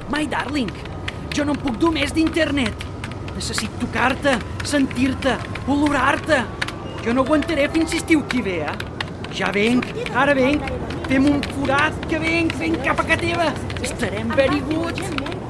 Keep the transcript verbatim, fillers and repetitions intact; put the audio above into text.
My darling, jo no em puc dur més d'internet. Necessito tocar-te, sentir-te, olorar-te. Jo no aguantaré fins estiu qui ve, eh? Ja venc, ara venc. Fem un forat, que venc, venc cap a casa teva. Estarem very good.